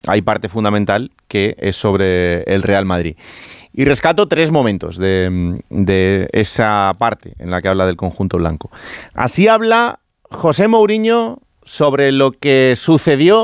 hay parte fundamental que es sobre el Real Madrid. Y rescato 3 momentos de esa parte en la que habla del conjunto blanco. Así habla José Mourinho sobre lo que sucedió